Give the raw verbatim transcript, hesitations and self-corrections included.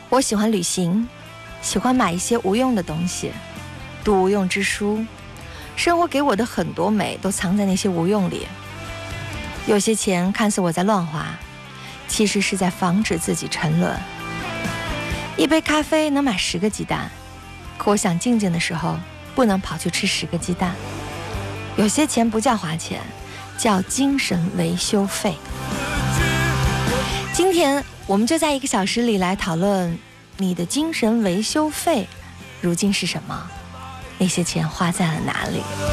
我喜欢旅行，喜欢买一些无用的东西，读无用之书。生活给我的很多美都藏在那些无用里。有些钱看似我在乱花，其实是在防止自己沉沦。一杯咖啡能买十个鸡蛋，可我想静静的时候不能跑去吃十个鸡蛋。有些钱不叫花钱，叫精神维修费。今天我们就在一个小时里来讨论你的精神维修费如今是什么，那些钱花在了哪里。